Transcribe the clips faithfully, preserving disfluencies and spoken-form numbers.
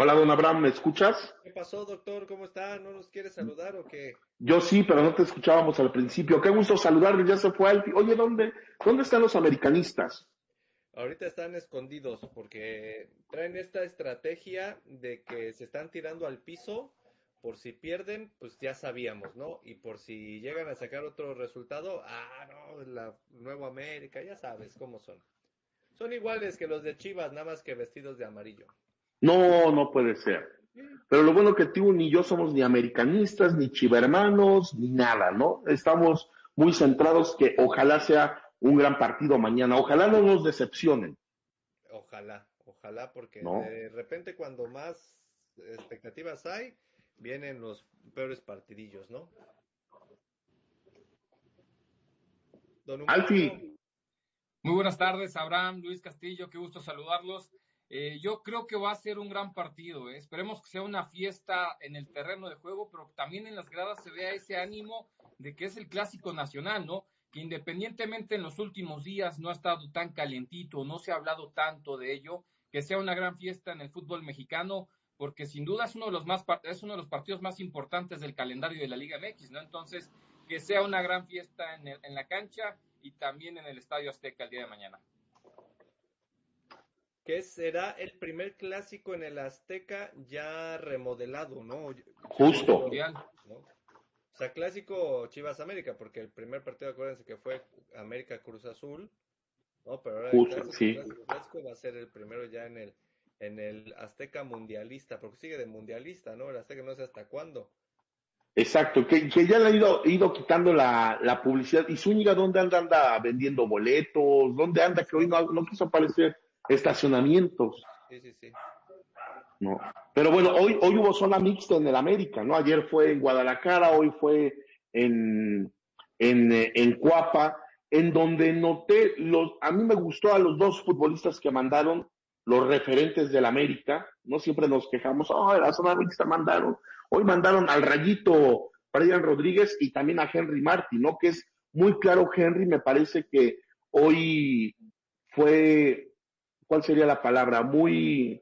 Hola, don Abraham, ¿me escuchas? ¿Qué pasó, doctor? ¿Cómo está? ¿No nos quiere saludar o qué? Yo sí, pero no te escuchábamos al principio. Qué gusto saludarle, ya se fue Alfie. Oye, ¿dónde, dónde están los americanistas? Ahorita están escondidos porque traen esta estrategia de que se están tirando al piso por si pierden, pues ya sabíamos, ¿no? Y por si llegan a sacar otro resultado, ah, no, la Nuevo América, ya sabes cómo son. Son iguales que los de Chivas, nada más que vestidos de amarillo. No, no puede ser. Sí. Pero lo bueno que tú ni yo somos ni americanistas, ni chivermanos, ni nada, ¿no? Estamos muy centrados que ojalá sea un gran partido mañana. Ojalá no nos decepcionen, Ojalá, ojalá, porque ¿no? de repente cuando más expectativas hay, vienen los peores partidillos, ¿no? Don Humberto, Alfie, Muy buenas tardes, Abraham, Luis Castillo, qué gusto saludarlos. Eh, yo creo que va a ser un gran partido, ¿eh? Esperemos que sea una fiesta en el terreno de juego, pero que también en las gradas se vea ese ánimo de que es el clásico nacional, ¿no? Que independientemente en los últimos días no ha estado tan calientito, no se ha hablado tanto de ello, que sea una gran fiesta en el fútbol mexicano, porque sin duda es uno de los más es uno de los partidos más importantes del calendario de la Liga M X, ¿no? Entonces, que sea una gran fiesta en, el, en la cancha y también en el Estadio Azteca el día de mañana. que será el primer clásico en el Azteca ya remodelado, ¿no? Según justo. yo, Mundial. ¿no? O sea, clásico Chivas América, porque el primer partido, acuérdense que fue América Cruz Azul, ¿no? Pero ahora el Justo, clásico, sí. clásico, clásico va a ser el primero ya en el, en el Azteca Mundialista, porque sigue de Mundialista, ¿no? El Azteca no sé hasta cuándo. Exacto, que, que ya le han ido, ido quitando la, la publicidad. ¿Y Zúñiga dónde anda? ¿Anda vendiendo boletos? ¿Dónde anda? Que hoy no, no quiso aparecer estacionamientos, Sí, sí, sí. ¿no? Pero bueno, hoy, hoy hubo zona mixta en el América, ¿no? Ayer fue en Guadalajara, hoy fue en, en, eh, en Cuapa, en donde noté, los, a mí me gustó a los dos futbolistas que mandaron, los referentes del América, no siempre nos quejamos, oh, la zona mixta mandaron, hoy mandaron al Rayito Brian Rodríguez y también a Henry Martin, ¿no? Que es muy claro, Henry, me parece que hoy fue, ¿cuál sería la palabra? Muy,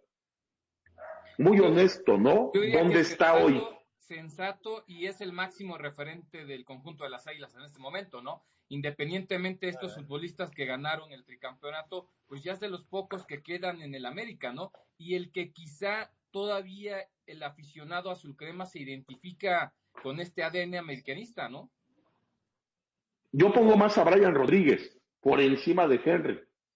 muy Yo, honesto, ¿no? yo diría que ¿Dónde está hoy? sensato, sensato y es el máximo referente del conjunto de las Águilas en este momento, ¿no? Independientemente de estos Ah, futbolistas que ganaron el tricampeonato, pues ya es de los pocos que quedan en el América, ¿no? Y el que quizá todavía el aficionado azul crema se identifica con este A D N americanista, ¿no? Yo pongo más a Brian Rodríguez por encima de Henry.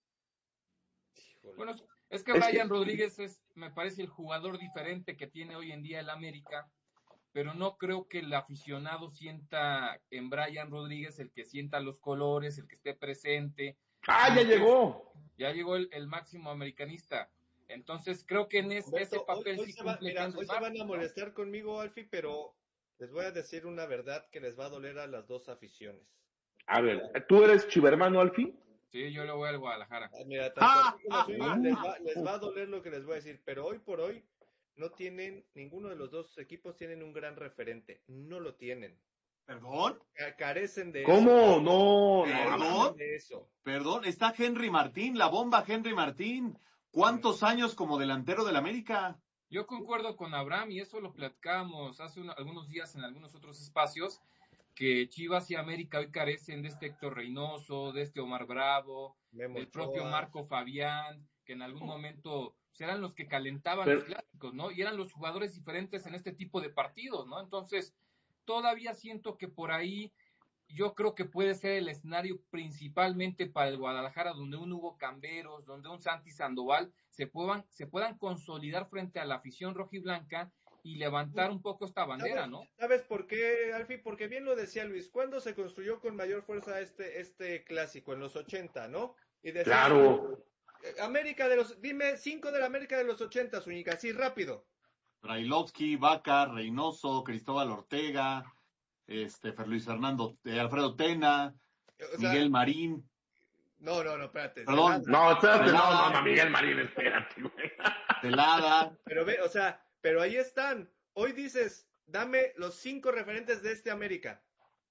híjole. Bueno, es que Es Brian que, Rodríguez es, me parece, el jugador diferente que tiene hoy en día el América, pero no creo que el aficionado sienta en Brian Rodríguez el que sienta los colores, el que esté presente, ah, ya sino que es, llegó. ya llegó el, el máximo americanista. Entonces creo que en es, ese Humberto, hoy, papel hoy sí se va, cumple mira, Henry hoy se van a Martin, ¿no? molestar conmigo, Alfie, pero les voy a decir una verdad que les va a doler a las dos aficiones. A ¿Ya? ver, ¿tú eres chivermano, Alfie? Sí, yo le voy al Guadalajara. Ah, mira, tanto a mí ¡Ah! como a ¡Ah! Zúñiga les va, les va a doler lo que les voy a decir, pero hoy por hoy no tienen, ninguno de los dos equipos tienen un gran referente, no lo tienen. ¿Perdón? Ca- Carecen de eso, ¿Cómo? No, no, no, no. carecen ¿Perdón? de eso. Perdón, está Henry Martín, la bomba Henry Martín. ¿Cuántos años como delantero del América? Yo concuerdo con Abraham y eso lo platicábamos hace una, algunos días en algunos otros espacios, que Chivas y América hoy carecen de este Héctor Reynoso, de este Omar Bravo, Memo del propio Ochoa. Marco Fabián, que en algún momento eran los que calentaban los Pero, clásicos, ¿no? Y eran los jugadores diferentes en este tipo de partidos, ¿no? Entonces, todavía siento que por ahí yo creo que puede ser el escenario principalmente para el Guadalajara, donde un Hugo Camberos, donde un Santi Sandoval se puedan, se puedan consolidar frente a la afición rojiblanca y levantar un poco esta bandera, ¿Sabes, ¿no? sabes por qué, Alfie? Porque bien lo decía Luis, ¿cuándo se construyó con mayor fuerza este, este clásico? En los ochenta, ¿no? Y decía Luis, claro. eh, América de los, dime cinco de la América de los ochenta, Zúñiga, así rápido. Brailovsky, Vaca, Reynoso, Cristóbal Ortega, este, Fer Luis Fernando, eh, Alfredo Tena, O sea, Miguel Marín, no, no, no, espérate, perdón, Celada. No, espérate, no, no, Celada, no, Miguel Marín, espérate, güey. Celada, Pero ve, o sea, pero ahí están. Hoy dices, dame los cinco referentes de este América.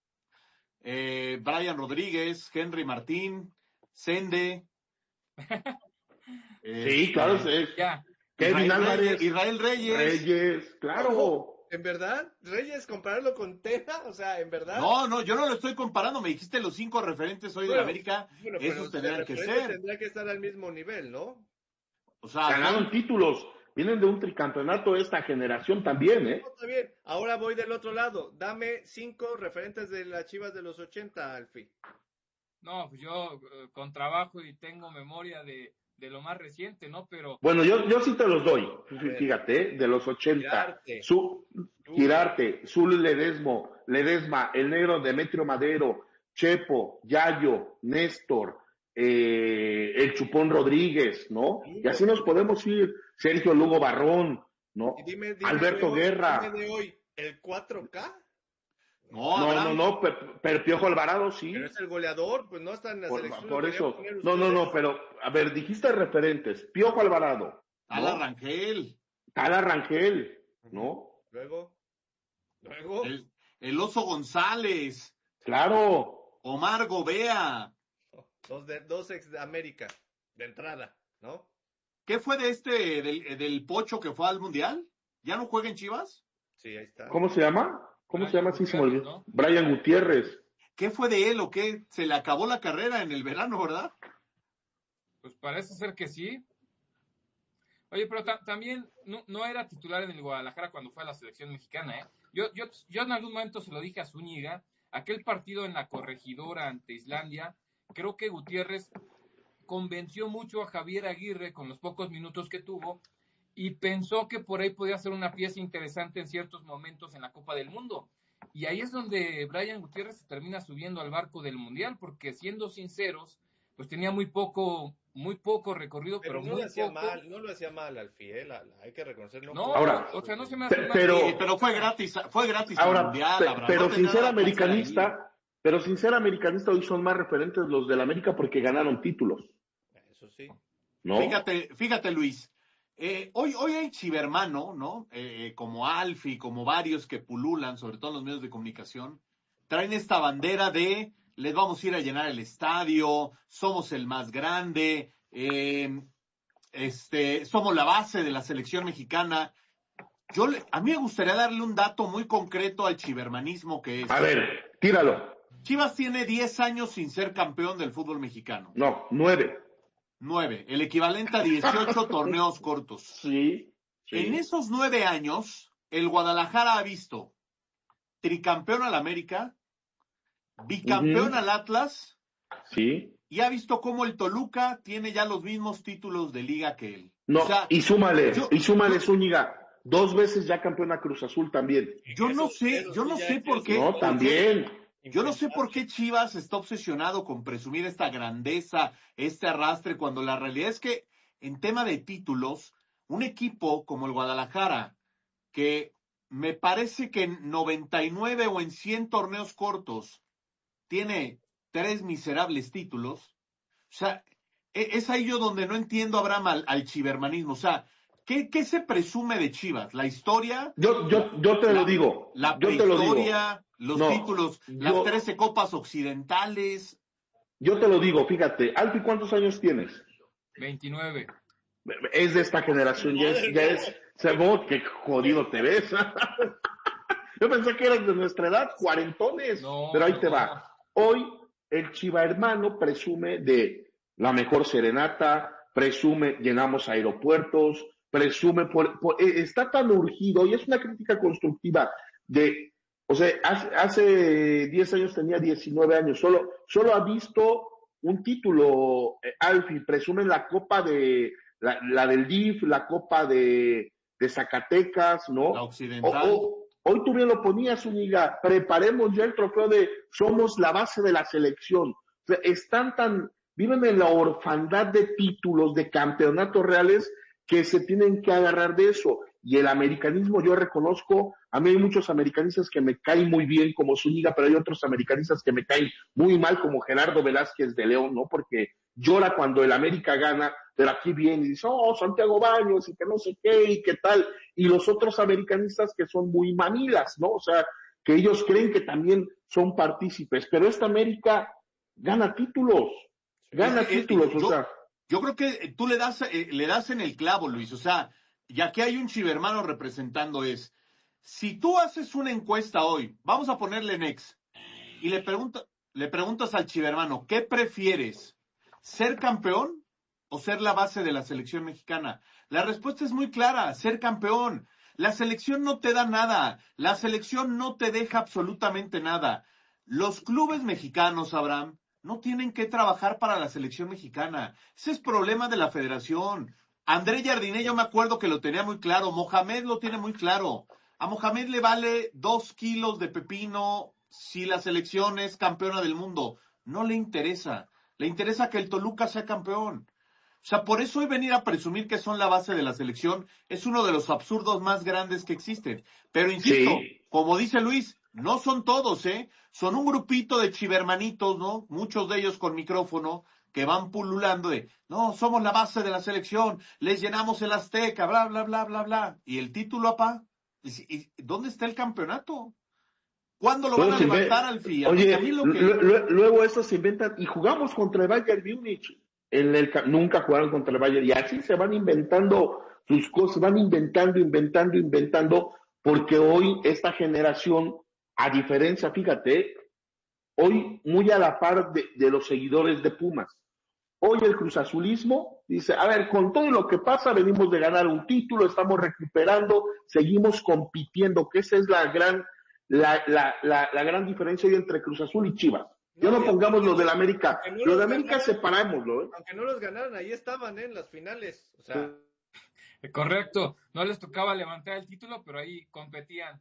eh, Brian Rodríguez, Henry Martín, Sende, Sí, claro, este, es, Ya, Kevin Israel Álvarez. Reyes, Israel Reyes. Reyes, claro. ¿En verdad? ¿Reyes compararlo con Tena? O sea, ¿en verdad? No, no, yo no lo estoy comparando. Me dijiste los cinco referentes hoy Bueno, de la América. bueno, Esos pero tendrían el que referente ser. tendría que estar al mismo nivel, ¿no? O sea, Ganaron son- títulos. Vienen de un tricampeonato esta generación también, ¿eh? No, está bien. Ahora voy del otro lado. Dame cinco referentes de las Chivas de los ochenta, Alfi. No, pues yo eh, con trabajo y tengo memoria de, de lo más reciente, ¿no? Pero Bueno, yo, yo sí te los doy. ver. Fíjate, ¿eh? De los ochenta. Girarte. Su, Zul. Girarte, Zul Ledesmo, Ledesma, el negro Demetrio Madero, Chepo, Yayo, Néstor, eh, el Chupón Rodríguez, ¿no? Lugo. Y así nos podemos ir. Sergio Lugo Barrón, ¿no? Y dime, dime Alberto de hoy, Guerra. dime de hoy, ¿el cuatro K? no, No, Abraham, no, no, Per- Per Piojo Alvarado sí. Pero es el goleador, pues no está en la Por, selección. por lo eso. podrían poner No, no, no, ustedes. pero, a ver, dijiste referentes. Piojo Alvarado, Ala ¿no? Rangel, Tala Rangel, ¿no? Luego, luego, el, el Oso González, Claro. Omar Gobea. dos, de, dos ex de América, de entrada, ¿no? ¿Qué fue de este, del, del Pocho que fue al Mundial? ¿Ya no juega en Chivas? Sí, ahí está. ¿Cómo se llama? ¿Cómo Brian se llama? Sí, se me Gutiérrez, olvidó. ¿no? Brian Gutiérrez. ¿Qué fue de él o qué? Se le acabó la carrera en el verano, ¿verdad? pues parece ser que sí. Oye, pero ta- también no, no era titular en el Guadalajara cuando fue a la selección mexicana, ¿eh? Yo, yo, yo en algún momento se lo dije a Zúñiga, aquel partido en la Corregidora ante Islandia, creo que Gutiérrez convenció mucho a Javier Aguirre con los pocos minutos que tuvo y pensó que por ahí podía ser una pieza interesante en ciertos momentos en la Copa del Mundo. Y ahí es donde Brian Gutiérrez se termina subiendo al barco del Mundial, porque siendo sinceros, pues tenía muy poco, muy poco recorrido, Pero, pero, no muy lo hacía poco. mal, no lo hacía mal al fiel, hay que reconocerlo. No, Ahora, o sea, no se me hace pe- mal. pero- Sí, pero fue gratis, fue gratis el Ahora, Mundial, pe- Abraham. pero No sin tendrá ser nada que hacer ahí. americanista, pero sin ser americanista, hoy son más referentes los del América porque ganaron títulos, Eso sí. ¿no? Fíjate, fíjate, Luis. Eh, hoy, hoy hay chivermano, ¿no? Eh, como Alfi, como varios que pululan, sobre todo en los medios de comunicación, traen esta bandera de les vamos a ir a llenar el estadio, somos el más grande, eh, este, somos la base de la selección mexicana. Yo le, a mí me gustaría darle un dato muy concreto al chivermanismo que es. A ver, tíralo. Chivas tiene diez años sin ser campeón del fútbol mexicano. No, nueve. nueve, el equivalente a dieciocho torneos cortos. Sí, sí. En esos nueve años, el Guadalajara ha visto tricampeón al América, bicampeón Ujú. al Atlas, Sí. y ha visto cómo el Toluca tiene ya los mismos títulos de liga que él. No, O sea, y súmale, yo- y súmale, yo- Zúñiga. Dos veces ya campeona Cruz Azul también. yo no Eso- sé, eso yo sí no ya sé es por qué, No, por qué- también. yo no sé por qué Chivas está obsesionado con presumir esta grandeza, este arrastre, cuando la realidad es que en tema de títulos, un equipo como el Guadalajara, que me parece que en noventa y nueve o en cien torneos cortos tiene tres miserables títulos, o sea, e- es ahí yo donde no entiendo, Abraham, al, al chivermanismo. O sea, ¿qué, qué se presume de Chivas? ¿La historia? Yo, yo, yo te la, lo digo. La yo te lo digo. prehistoria, los No, títulos, las yo- trece copas occidentales. Yo te lo digo, fíjate. Alfi, ¿cuántos años tienes? veintinueve. Es de esta generación, ya es, ya es, Sebot, qué jodido te ves. Yo pensé que eras de nuestra edad, cuarentones, No, pero ahí te no. va. Hoy el Chiva hermano presume de la mejor serenata, presume llenamos aeropuertos, presume por, por- eh, está tan urgido y es una crítica constructiva de, o sea, hace, hace diez años tenía diecinueve años, solo, solo ha visto un título, eh, Alfi, presume la copa de, la, la del D I F, la copa de, de Zacatecas, ¿no? La O- occidental. o- Hoy tú bien lo ponías, Zúñiga, preparemos ya el trofeo de somos la base de la selección. O sea, están tan, viven en la orfandad de títulos, de campeonatos reales, que se tienen que agarrar de eso. Y el americanismo, yo reconozco, a mí hay muchos americanistas que me caen muy bien como Zúñiga, pero hay otros americanistas que me caen muy mal como Gerardo Velázquez de León, ¿no? Porque llora cuando el América gana, pero aquí viene y dice, oh, Santiago Baños, y que no sé qué, y qué tal. Y los otros americanistas que son muy mamilas, ¿no? O sea, que ellos creen que también son partícipes, pero esta América gana títulos, gana Es que, eh, títulos, o yo, sea. yo creo que tú le das, eh, le das en el clavo, Luis. O sea, y aquí hay un chivermano representando, es, si tú haces una encuesta hoy, vamos a ponerle Next, y le, pregunta, le preguntas al chivermano, ¿qué prefieres? ¿Ser campeón o ser la base de la selección mexicana? La respuesta es muy clara, ser campeón. La selección no te da nada, la selección no te deja absolutamente nada. Los clubes mexicanos, Abraham, no tienen que trabajar para la selección mexicana. Ese es problema de la federación. André Jardiné, yo me acuerdo que lo tenía muy claro. Mohamed lo tiene muy claro. A Mohamed le vale dos kilos de pepino si la selección es campeona del mundo. No le interesa. Le interesa que el Toluca sea campeón. O sea, por eso hoy venir a presumir que son la base de la selección es uno de los absurdos más grandes que existen. Pero insisto, sí, como dice Luis, no son todos, ¿eh? Son un grupito de chivermanitos, ¿no? Muchos de ellos con micrófono, que van pululando de, no, somos la base de la selección, les llenamos el Azteca, bla, bla, bla, bla, bla. ¿Y el título, apá? ¿Y dónde está el campeonato? ¿Cuándo lo van a levantar al fin? Oye, que... luego eso se inventan, y jugamos contra el Bayern Múnich. En el, nunca jugaron contra el Bayern, y así se van inventando sus cosas, van inventando, inventando, inventando, porque hoy esta generación, a diferencia, fíjate, hoy muy a la par de, de los seguidores de Pumas. Hoy el cruzazulismo dice, a ver, con todo lo que pasa, venimos de ganar un título, estamos recuperando, seguimos compitiendo, que esa es la gran, la, la, la, la gran diferencia entre Cruz Azul y Chivas. Ya no, no pongamos los del América, no los de América separámoslo, ¿eh? Aunque no los ganaran, ahí estaban, ¿eh? En las finales, o sea. Correcto, no les tocaba levantar el título, pero ahí competían.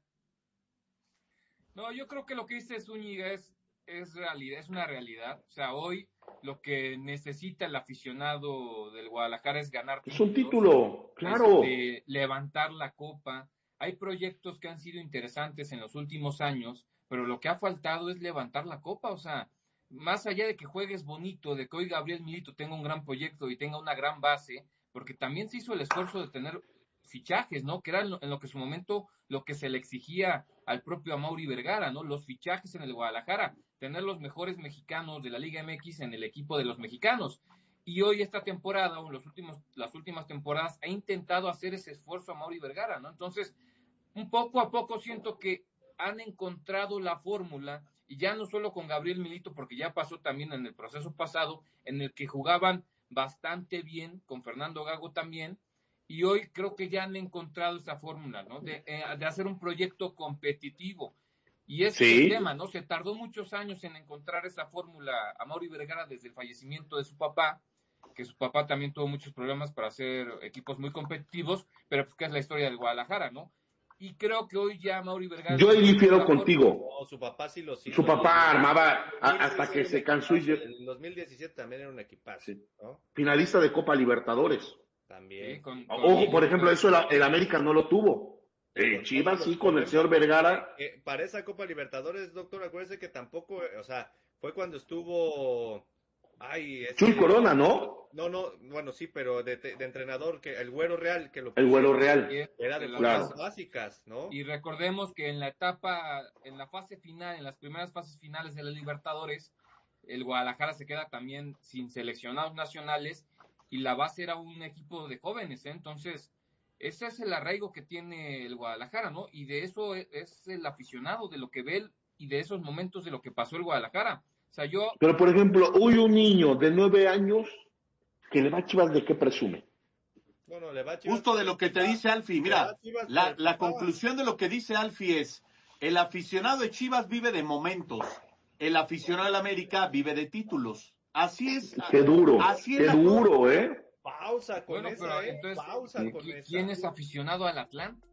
No, yo creo que lo que dice Zúñiga es, es realidad, es una realidad. O sea, hoy lo que necesita el aficionado del Guadalajara es ganar títulos. Es un título, claro. Este, levantar la copa. Hay proyectos que han sido interesantes en los últimos años, pero lo que ha faltado es levantar la copa. O sea, más allá de que juegues bonito, de que hoy Gabriel Milito tenga un gran proyecto y tenga una gran base, porque también se hizo el esfuerzo de tener fichajes, ¿no? Que era en lo, en lo que en su momento lo que se le exigía al propio Amaury Vergara, ¿no? Los fichajes en el Guadalajara, tener los mejores mexicanos de la Liga M X en el equipo de los mexicanos. Y hoy esta temporada, o los últimos, las últimas temporadas, ha intentado hacer ese esfuerzo Amaury Vergara, ¿no? Entonces, un poco a poco siento que han encontrado la fórmula, y ya no solo con Gabriel Milito, porque ya pasó también en el proceso pasado, en el que jugaban bastante bien, con Fernando Gago también, y hoy creo que ya han encontrado esa fórmula, ¿no? De, eh, de hacer un proyecto competitivo. Y ese sí. es el tema, ¿no? Se tardó muchos años en encontrar esa fórmula a Amaury Vergara desde el fallecimiento de su papá, que su papá también tuvo muchos problemas para hacer equipos muy competitivos, pero pues que es la historia del Guadalajara, ¿no? Y creo que hoy ya Amaury Vergara... Yo difiero contigo. No, su papá sí lo hizo. Su papá armaba hasta que se cansó. Y... En dos mil diecisiete también era un equipazo, sí. ¿no? Finalista de Copa Libertadores. También. Sí, con, con Ojo, por ejemplo, eso el, el América no lo tuvo. El Chivas sí, con el señor Vergara. Eh, para esa Copa Libertadores, doctor, acuérdese que tampoco, o sea, fue cuando estuvo... Ay, es Chuy que... Corona, ¿no? No, no, bueno, sí, pero de, de entrenador, que el Güero Real, que lo el Güero Real. Era de las claro. básicas, ¿no? Y recordemos que en la etapa, en la fase final, en las primeras fases finales de la Libertadores, el Guadalajara se queda también sin seleccionados nacionales, y la base era un equipo de jóvenes, ¿eh? Entonces, ese es el arraigo que tiene el Guadalajara, ¿no? Y de eso es el aficionado, de lo que ve él, y de esos momentos de lo que pasó el Guadalajara. O sea, yo... Pero, por ejemplo, hoy un niño de nueve años que le va a Chivas, ¿de qué presume? Bueno, le va a Chivas. Justo de lo que te dice Alfie. Mira, la, la conclusión de lo que dice Alfie es, el aficionado de Chivas vive de momentos, el aficionado de América vive de títulos. Así es. Qué duro, así qué es duro, ¿eh? Pausa con bueno, esa, pero, ¿eh? Entonces, Pausa con ¿quién esa. ¿Quién es aficionado al Atlante?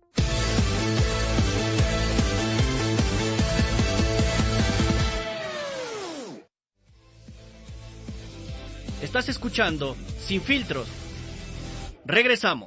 Estás escuchando Sin Filtros. Regresamos.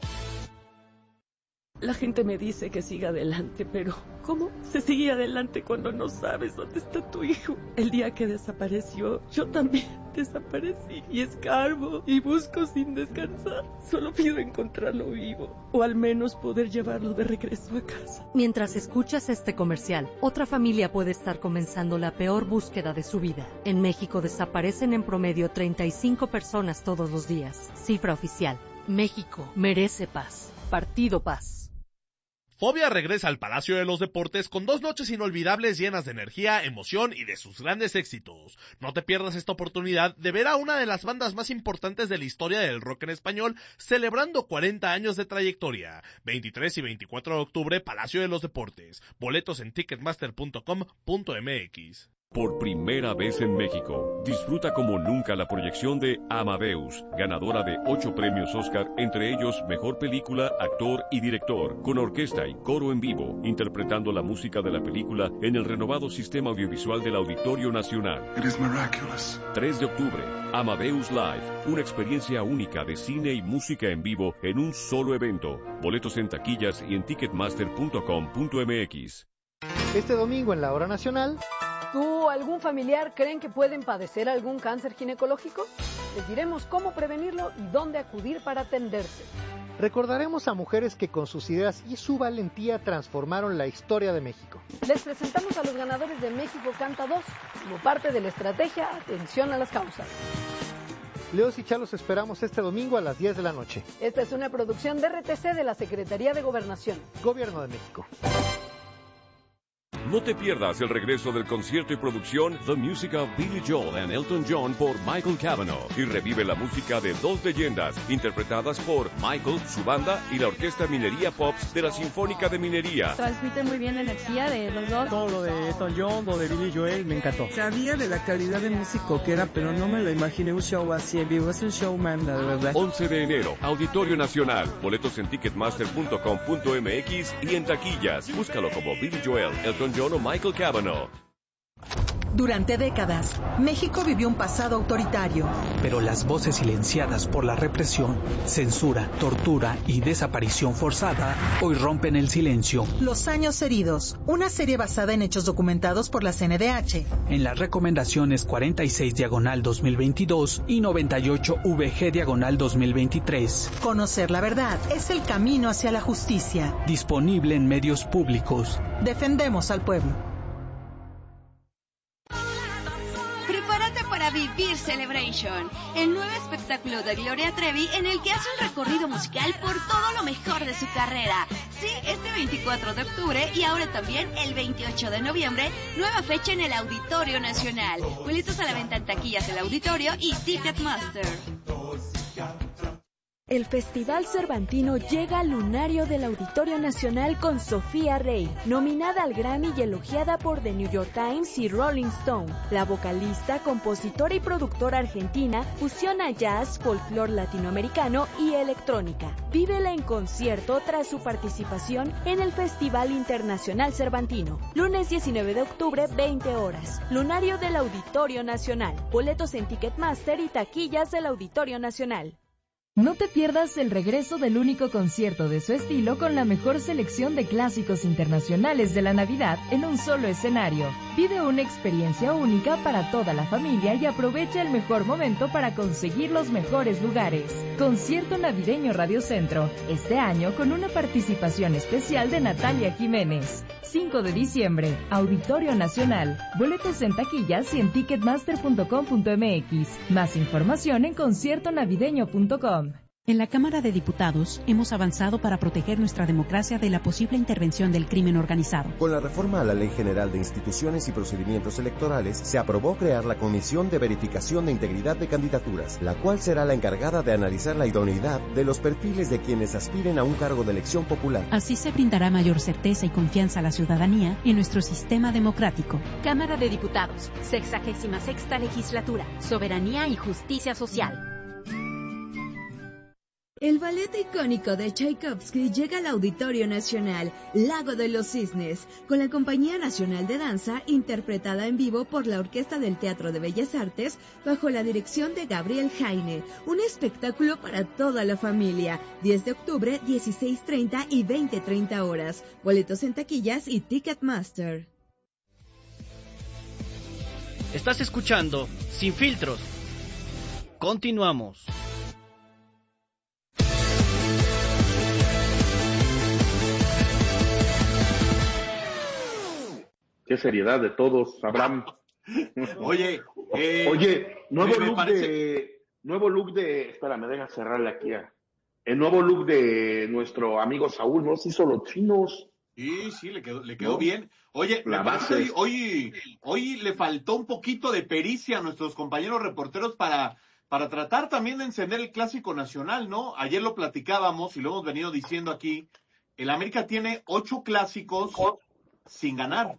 La gente me dice que siga adelante, pero ¿cómo se sigue adelante cuando no sabes dónde está tu hijo? El día que desapareció, yo también desaparecí y escarbo y busco sin descansar. Solo pido encontrarlo vivo o al menos poder llevarlo de regreso a casa. Mientras escuchas este comercial, otra familia puede estar comenzando la peor búsqueda de su vida. En México desaparecen en promedio treinta y cinco personas todos los días. Cifra oficial. México merece paz. Partido Paz. Fobia regresa al Palacio de los Deportes con dos noches inolvidables llenas de energía, emoción y de sus grandes éxitos. No te pierdas esta oportunidad de ver a una de las bandas más importantes de la historia del rock en español celebrando cuarenta años de trayectoria. veintitrés y veinticuatro de octubre, Palacio de los Deportes. Boletos en ticketmaster punto com punto m x. Por primera vez en México, disfruta como nunca la proyección de Amadeus, ganadora de ocho premios Oscar, entre ellos Mejor Película, Actor y Director, con orquesta y coro en vivo, interpretando la música de la película en el renovado sistema audiovisual del Auditorio Nacional. It is miraculous. tres de octubre, Amadeus Live, una experiencia única de cine y música en vivo en un solo evento. Boletos en taquillas y en ticketmaster punto com punto m x. Este domingo en la Hora Nacional... ¿Tú o algún familiar creen que pueden padecer algún cáncer ginecológico? Les diremos cómo prevenirlo y dónde acudir para atenderse. Recordaremos a mujeres que con sus ideas y su valentía transformaron la historia de México. Les presentamos a los ganadores de México Canta dos, como parte de la estrategia Atención a las Causas. Leos y Chalos esperamos este domingo a las diez de la noche. Esta es una producción de R T C de la Secretaría de Gobernación. Gobierno de México. No te pierdas el regreso del concierto y producción The Music of Billy Joel and Elton John por Michael Cavanaugh y revive la música de dos leyendas interpretadas por Michael, su banda y la Orquesta Minería Pops de la Sinfónica de Minería. Transmite muy bien la energía de los dos. Todo lo de Elton John, lo de Billy Joel, me encantó. Sabía de la calidad de músico que era, pero no me lo imaginé un show así en vivo. Es un showman, de verdad. once de enero, Auditorio Nacional. Boletos en ticketmaster punto com punto m x y en taquillas. Búscalo como Billy Joel, Elton John o Michael Cavanaugh. Durante décadas, México vivió un pasado autoritario. Pero las voces silenciadas por la represión, censura, tortura y desaparición forzada hoy rompen el silencio. Los años heridos, una serie basada en hechos documentados por la C N D H. En las recomendaciones cuarenta y seis diagonal dos mil veintidós y noventa y ocho V G diagonal dos mil veintitrés. Conocer la verdad es el camino hacia la justicia. Disponible en medios públicos. Defendemos al pueblo. Prepárate para vivir Celebration, el nuevo espectáculo de Gloria Trevi en el que hace un recorrido musical por todo lo mejor de su carrera. Sí, este veinticuatro de octubre y ahora también el veintiocho de noviembre, nueva fecha en el Auditorio Nacional. Boletos a la venta en taquillas del Auditorio y Ticketmaster. El Festival Cervantino llega al lunario del Auditorio Nacional con Sofía Rey, nominada al Grammy y elogiada por The New York Times y Rolling Stone. La vocalista, compositora y productora argentina fusiona jazz, folclore latinoamericano y electrónica. Vívela en concierto tras su participación en el Festival Internacional Cervantino. Lunes diecinueve de octubre, veinte horas. Lunario del Auditorio Nacional. Boletos en Ticketmaster y taquillas del Auditorio Nacional. No te pierdas el regreso del único concierto de su estilo con la mejor selección de clásicos internacionales de la Navidad en un solo escenario. Vive una experiencia única para toda la familia y aprovecha el mejor momento para conseguir los mejores lugares. Concierto Navideño Radio Centro, este año con una participación especial de Natalia Jiménez. cinco de diciembre, Auditorio Nacional. Boletos en taquillas y en ticketmaster punto com punto m x. Más información en concierto navideño punto com. En la Cámara de Diputados hemos avanzado para proteger nuestra democracia de la posible intervención del crimen organizado. Con la reforma a la Ley General de Instituciones y Procedimientos Electorales, se aprobó crear la Comisión de Verificación de Integridad de Candidaturas, la cual será la encargada de analizar la idoneidad de los perfiles de quienes aspiren a un cargo de elección popular. Así se brindará mayor certeza y confianza a la ciudadanía en nuestro sistema democrático. Cámara de Diputados, sexagésima sexta legislatura, soberanía y justicia social. El ballet icónico de Tchaikovsky llega al Auditorio Nacional, Lago de los Cisnes, con la Compañía Nacional de Danza, interpretada en vivo por la Orquesta del Teatro de Bellas Artes, bajo la dirección de Gabriel Jaine. Un espectáculo para toda la familia. diez de octubre, dieciséis treinta y veinte treinta horas. Boletos en taquillas y Ticketmaster. Estás escuchando Sin Filtros. Continuamos. Qué seriedad de todos, Abraham. Oye, eh, oye, nuevo look parece... de, nuevo look de, espérame, deja cerrarle aquí a, el nuevo look de nuestro amigo Saúl, ¿no? Se hizo los chinos. Sí, sí, le quedó, le quedó ¿no? bien. Oye, La me parece base. hoy, hoy, hoy le faltó un poquito de pericia a nuestros compañeros reporteros para, para tratar también de encender el clásico nacional, ¿no? Ayer lo platicábamos y lo hemos venido diciendo aquí. El América tiene ocho clásicos sin ganar.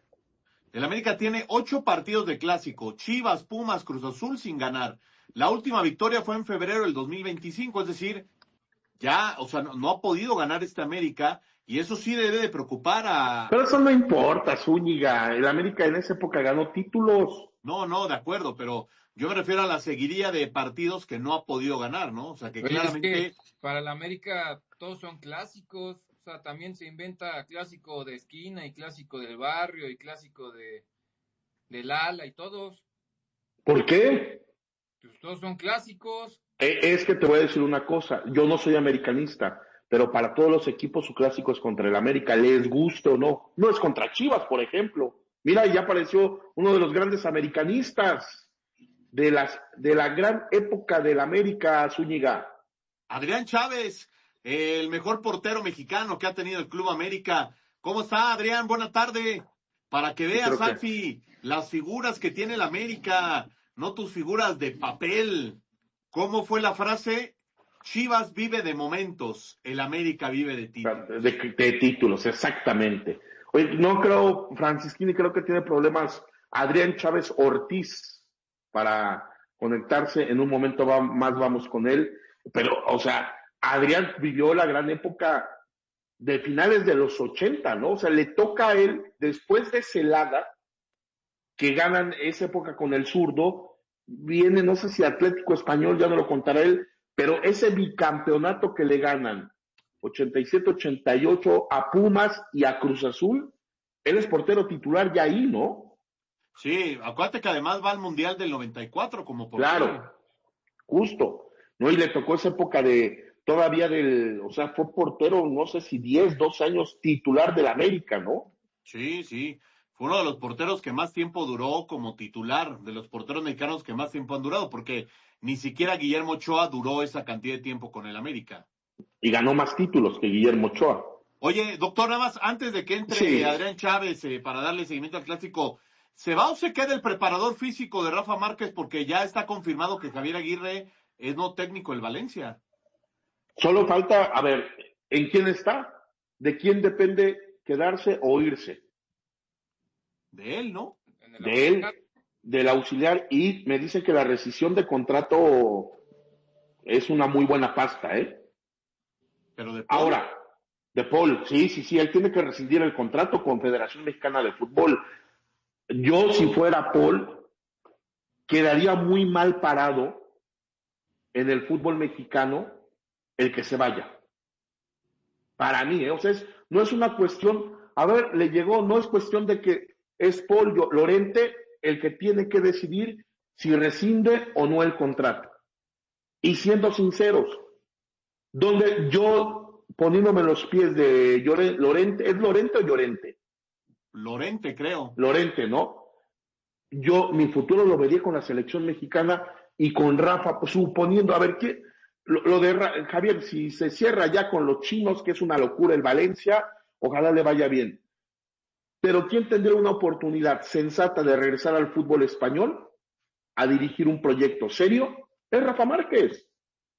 El América tiene ocho partidos de clásico. Chivas, Pumas, Cruz Azul sin ganar. La última victoria fue en febrero del dos mil veinticinco, es decir, ya, o sea, no, no ha podido ganar este América. Y eso sí debe de preocupar a... Pero eso no importa, Zúñiga. El América en esa época ganó títulos. No, no, de acuerdo, pero yo me refiero a la seguidilla de partidos que no ha podido ganar, ¿no? O sea, que Oye, claramente... es que para el América todos son clásicos. O sea, también se inventa clásico de esquina y clásico del barrio y clásico de del ala y todos. ¿Por qué? Pues todos son clásicos. Eh, Es que te voy a decir una cosa. Yo no soy americanista, pero para todos los equipos su clásico es contra el América, les guste o no. No es contra Chivas, por ejemplo. Mira, ya apareció uno de los grandes americanistas de las de la gran época del América, Zúñiga. Adrián Chávez, el mejor portero mexicano que ha tenido el Club América. ¿Cómo está, Adrián? Buena tarde. Para que veas, Creo que- Alfi, las figuras que tiene el América, no tus figuras de papel. ¿Cómo fue la frase? Chivas vive de momentos, el América vive de títulos. De, de títulos, exactamente. Oye, no creo, Francisquini, creo que tiene problemas Adrián Chávez Ortiz para conectarse. En un momento va, más vamos con él. Pero, o sea, Adrián vivió la gran época de finales de los ochenta, ¿no? O sea, le toca a él, después de Celada, que ganan esa época con el zurdo, viene, no sé si Atlético Español, ya no lo contará él, pero ese bicampeonato que le ganan, ochenta y siete ochenta y ocho, a Pumas y a Cruz Azul, él es portero titular ya ahí, ¿no? Sí, acuérdate que además va al Mundial del noventa y cuatro como portero. Claro, justo, ¿no? Y le tocó esa época de, todavía del, o sea, fue portero, no sé si diez, doce años titular del América, ¿no? Sí, sí. Fue uno de los porteros que más tiempo duró como titular, de los porteros mexicanos que más tiempo han durado, porque ni siquiera Guillermo Ochoa duró esa cantidad de tiempo con el América. Y ganó más títulos que Guillermo Ochoa. Oye, doctor, nada más, antes de que entre Sí. Adrián Chávez eh, para darle seguimiento al clásico, ¿se va o se queda el preparador físico de Rafa Márquez? Porque ya está confirmado que Javier Aguirre es no técnico del Valencia. Solo falta, a ver, ¿en quién está? ¿De quién depende quedarse o irse? De él, ¿no? De él, del auxiliar, y me dicen que la rescisión de contrato es una muy buena pasta, ¿eh? Pero de Paul. Ahora, de Paul, sí, sí, sí, él tiene que rescindir el contrato con Federación Mexicana de Fútbol. Yo, si fuera Paul, quedaría muy mal parado en el fútbol mexicano el que se vaya. Para mí, ¿eh? O sea, es- no es una cuestión, a ver, le llegó, no es cuestión de que es Paul Lorente el que tiene que decidir si rescinde o no el contrato. Y siendo sinceros, donde yo, poniéndome en los pies de Llore- Lorente, ¿es Lorente o Llorente? Lorente, creo. Lorente, ¿no? Yo, mi futuro lo vería con la selección mexicana y con Rafa, pues, suponiendo, a ver, ¿qué? Lo, lo de Ra- Javier, si se cierra ya con los chinos, que es una locura el Valencia, ojalá le vaya bien. Pero ¿quién tendría una oportunidad sensata de regresar al fútbol español a dirigir un proyecto serio? Es Rafa Márquez,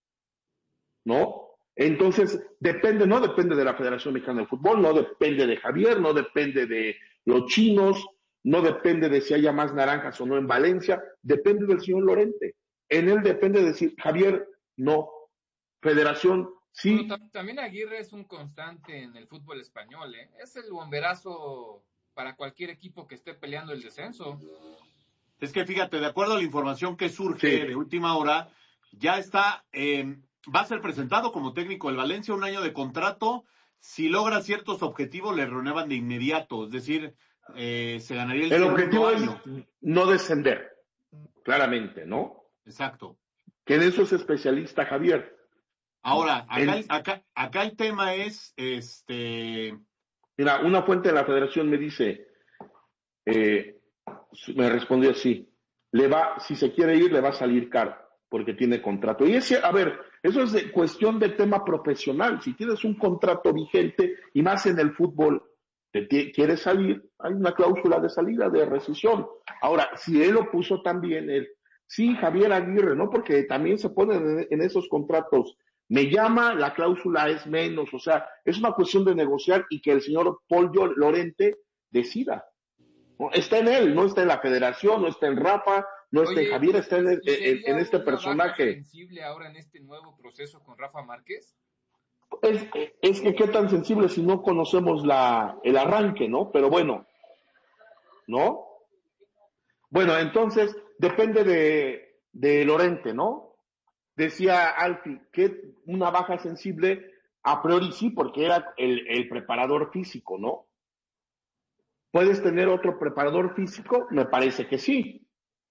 ¿no? Entonces, depende, no depende de la Federación Mexicana de Fútbol, no depende de Javier, no depende de los chinos, no depende de si haya más naranjas o no en Valencia, depende del señor Lorente. En él depende de decir, Javier, no. Federación, sí. Bueno, tam- también Aguirre es un constante en el fútbol español, ¿eh? Es el bomberazo para cualquier equipo que esté peleando el descenso. Es que fíjate, de acuerdo a la información que surge Sí. de última hora, ya está, eh, va a ser presentado como técnico del Valencia, un año de contrato. Si logra ciertos objetivos, le renuevan de inmediato. Es decir, eh, se ganaría el, El segundo objetivo es año. no descender, claramente, ¿no? Exacto. Que en eso es especialista Javier. Ahora, acá El- el, acá, acá el tema es, este, Mira, una fuente de la federación me dice, eh, me respondió así, le va, si se quiere ir, le va a salir caro. porque tiene contrato. Y ese, a ver, eso es de cuestión de tema profesional. Si tienes un contrato vigente, y más en el fútbol, te quieres salir, hay una cláusula de salida, de rescisión. Ahora, si él lo puso también, él, sí, Javier Aguirre, ¿no? Porque también se ponen en, en esos contratos. Me llama, la cláusula es menos, o sea, es una cuestión de negociar y que el señor Paul Lorente decida. ¿No? Está en él, no está en la federación, no está en Rafa, no está Oye, en Javier, está en, en, en, en este una personaje. baja sensible ahora en este nuevo proceso con Rafa Márquez? Es, es que qué tan sensible si no conocemos la, el arranque, ¿no? Pero bueno, ¿no? Bueno, entonces, depende de, de Lorente, ¿no? Decía Alfi, que una baja sensible, a priori sí, porque era el, el preparador físico, ¿no? ¿Puedes tener otro preparador físico? Me parece que sí.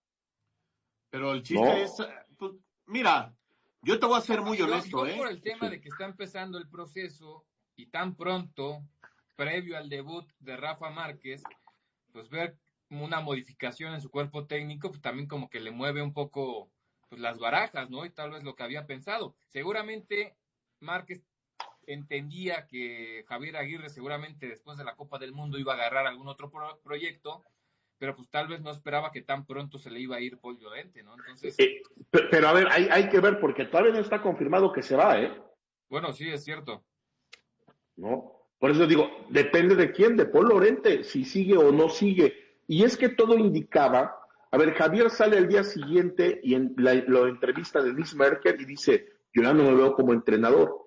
Pero el chiste ¿No? es, pues, mira, yo te voy a ser muy honesto, yo, yo ¿eh? por el tema de que está empezando el proceso y tan pronto, previo al debut de Rafa Márquez, pues ver una modificación en su cuerpo técnico, pues también como que le mueve un poco pues las barajas, ¿no? Y tal vez lo que había pensado. Seguramente Márquez entendía que Javier Aguirre seguramente después de la Copa del Mundo iba a agarrar algún otro pro- proyecto, pero pues tal vez no esperaba que tan pronto se le iba a ir Paul Llorente, ¿no? Entonces... Eh, pero, pero a ver, hay, hay que ver, porque todavía no está confirmado que se va, ¿eh? Bueno, sí, es cierto. ¿No? Por eso digo, depende de quién, de Paul Lorente, si sigue o no sigue. Y es que todo indicaba, a ver, Javier sale al día siguiente y en la, la entrevista de Liz Merkel y dice, yo ya no me veo como entrenador.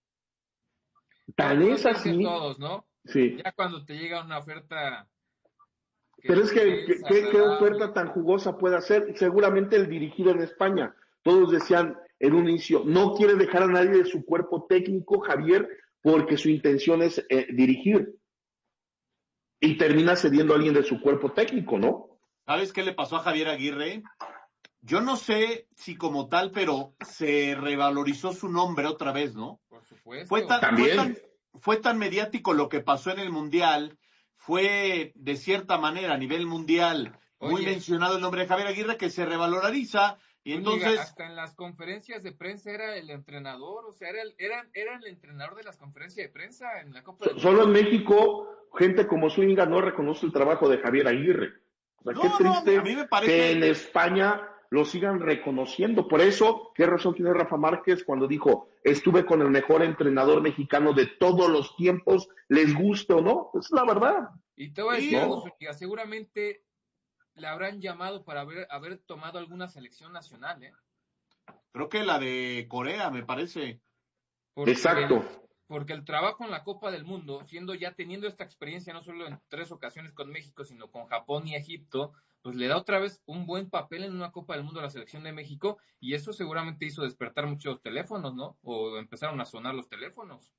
Tan no, es así. Todos, ¿no? Sí. Ya cuando te llega una oferta... Que Pero es que, que, que ¿qué oferta tan jugosa puede hacer? Seguramente el dirigir en España. Todos decían en un inicio, no quiere dejar a nadie de su cuerpo técnico, Javier, porque su intención es eh, dirigir. Y termina cediendo a alguien de su cuerpo técnico, ¿no? ¿Sabes qué le pasó a Javier Aguirre? Yo no sé si como tal, pero se revalorizó su nombre otra vez, ¿no? Por supuesto. Fue tan, También. fue tan, fue tan mediático lo que pasó en el Mundial, fue de cierta manera a nivel mundial muy Oye, mencionado el nombre de Javier Aguirre, que se revaloriza y oye, entonces... hasta en las conferencias de prensa era el entrenador, o sea, era el, era, era el entrenador de las conferencias de prensa en la Copa del Solo Mundo. en México, gente como Zúñiga no reconoce el trabajo de Javier Aguirre. O sea, No, qué no, triste a mí me parece- que en España lo sigan reconociendo. Por eso, ¿qué razón tiene Rafa Márquez cuando dijo, estuve con el mejor entrenador mexicano de todos los tiempos, les guste o no? Es la verdad. Y te voy a decir ¿No? algo, Zúñiga, seguramente le habrán llamado para haber, haber tomado alguna selección nacional, ¿eh? Creo que la de Corea, me parece. Porque Exacto. El, porque el trabajo en la Copa del Mundo, siendo ya teniendo esta experiencia no solo en tres ocasiones con México, sino con Japón y Egipto, pues le da otra vez un buen papel en una Copa del Mundo a la selección de México, y eso seguramente hizo despertar muchos teléfonos, ¿no? O empezaron a sonar los teléfonos.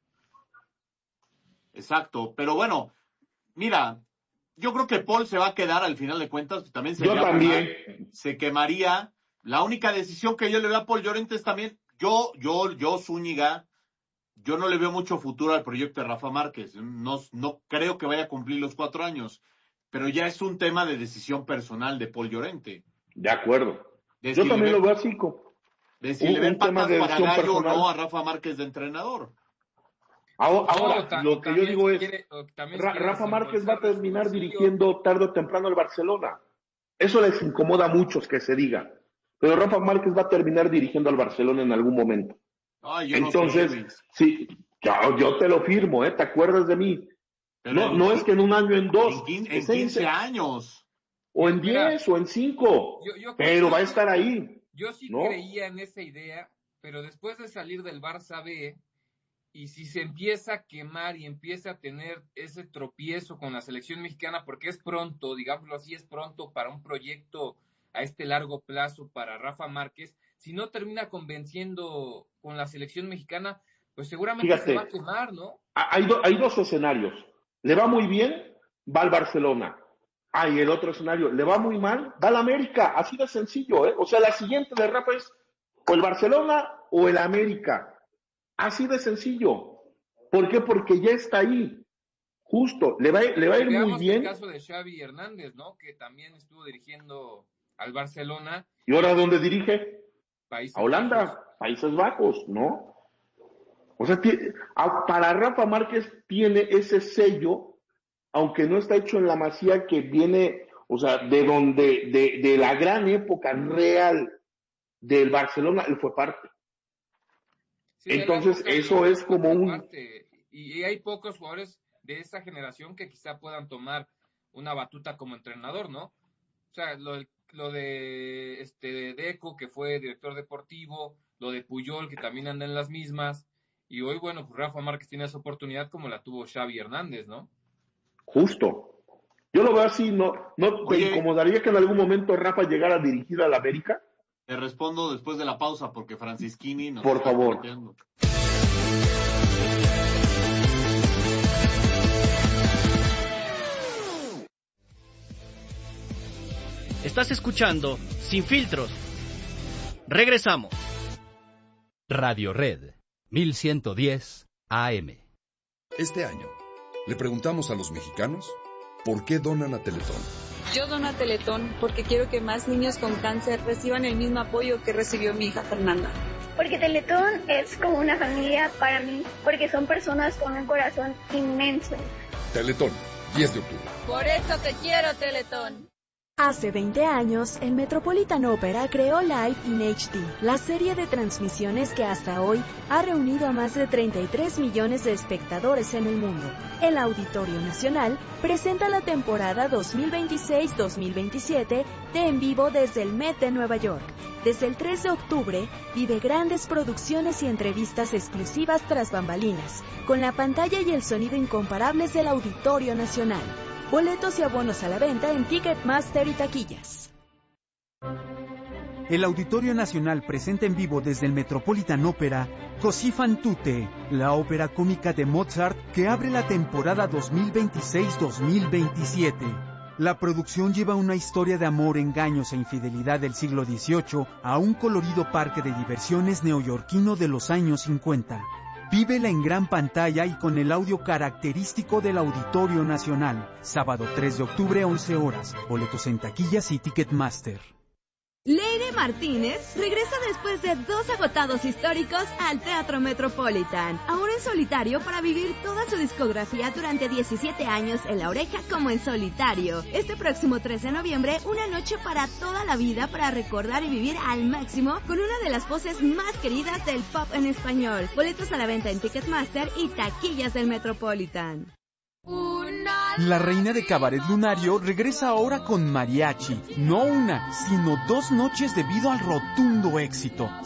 Exacto, pero bueno, mira, yo creo que Paul se va a quedar al final de cuentas, también sería Yo también. mal, se quemaría. La única decisión que yo le veo a Paul Llorente es también, yo, yo, yo, Zúñiga, yo no le veo mucho futuro al proyecto de Rafa Márquez, no, no creo que vaya a cumplir los cuatro años, pero ya es un tema de decisión personal de Paul Llorente. De acuerdo. De Yo si también le lo ve- veo así. co- De si un- le ven un tema patas de para decisión gallo o personal. no a Rafa Márquez de entrenador. Ahora, ahora, No, ta- lo que yo también digo si es, quiere- o también si Ra- quiere Rafa Márquez va a desembolsar de su terminar bolsillo. dirigiendo tarde o temprano el Barcelona. Eso les incomoda a muchos que se diga. Pero Rafa Márquez va a terminar dirigiendo al Barcelona en algún momento. Ay, yo no sé, Entonces, Luis. sí, yo, yo te lo firmo, ¿eh? ¿Te acuerdas de mí? Pero No, en- no es que en un año, en dos, En quince, que en sea en quince se- años. o en Mira, diez, o en cinco, yo- yo creo pero que- va a estar ahí. Yo sí ¿no? creía en esa idea, pero después de salir del Barça B, y si se empieza a quemar y empieza a tener ese tropiezo con la selección mexicana, porque es pronto, digámoslo así, es pronto para un proyecto a este largo plazo para Rafa Márquez, si no termina convenciendo con la selección mexicana, pues seguramente Fíjate. se va a quemar, ¿no? Hay, do- hay dos escenarios. Le va muy bien, va al Barcelona. Hay el otro escenario, le va muy mal, va al América. Así de sencillo, ¿eh? O sea, la siguiente de Rafa es o el Barcelona o el América. Así de sencillo. ¿Por qué? Porque ya está ahí. Justo, le va, a- le va a ir muy Veamos bien. el caso de Xavi Hernández, ¿no? Que también estuvo dirigiendo al Barcelona. ¿Y ahora dónde dirige? Países a Holanda, Bajos. Países Bajos, ¿no? O sea, para Rafa Márquez tiene ese sello, aunque no está hecho en la Masía, que viene, o sea, de donde, de, de la gran época real del Barcelona, él fue parte. Sí, entonces, eso es como un... Parte. Y, y hay pocos jugadores de esa generación que quizá puedan tomar una batuta como entrenador, ¿no? O sea, lo, lo de este de Deco, que fue director deportivo, lo de Puyol, que también anda en las mismas, y hoy, bueno, pues Rafa Márquez tiene esa oportunidad como la tuvo Xavi Hernández, ¿no? Justo. Yo lo veo así, ¿no, no te Oye, incomodaría que en algún momento Rafa llegara a dirigir a la América? Te respondo después de la pausa porque Francisquini nos Por está favor. correteando. Estás escuchando Sin Filtros. Regresamos. Radio Red, mil ciento diez A M. Este año, le preguntamos a los mexicanos por qué donan a Teletón. Yo dono a Teletón porque quiero que más niños con cáncer reciban el mismo apoyo que recibió mi hija Fernanda. Porque Teletón es como una familia para mí, porque son personas con un corazón inmenso. Teletón, diez de octubre. Por eso te quiero, Teletón. Hace veinte años, el Metropolitan Opera creó Live in H D, la serie de transmisiones que hasta hoy ha reunido a más de treinta y tres millones de espectadores en el mundo. El Auditorio Nacional presenta la temporada dos mil veintiséis dos mil veintisiete de En Vivo desde el Met de Nueva York. Desde el tres de octubre, vive grandes producciones y entrevistas exclusivas tras bambalinas, con la pantalla y el sonido incomparables del Auditorio Nacional. Boletos y abonos a la venta en Ticketmaster y taquillas. El Auditorio Nacional presenta en vivo desde el Metropolitan Opera Così fan tutte, la ópera cómica de Mozart que abre la temporada dos mil veintiséis dos mil veintisiete. La producción lleva una historia de amor, engaños e infidelidad del siglo dieciocho a un colorido parque de diversiones neoyorquino de los años cincuenta. Vívela en gran pantalla y con el audio característico del Auditorio Nacional. Sábado tres de octubre, once horas. Boletos en taquillas y Ticketmaster. Leire Martínez regresa después de dos agotados históricos al Teatro Metropolitan, ahora en solitario para vivir toda su discografía durante diecisiete años en La Oreja como en solitario. Este próximo tres de noviembre, una noche para toda la vida para recordar y vivir al máximo con una de las voces más queridas del pop en español. Boletos a la venta en Ticketmaster y taquillas del Metropolitan. La reina de Cabaret Lunario regresa ahora con mariachi, no una, sino dos noches debido al rotundo éxito.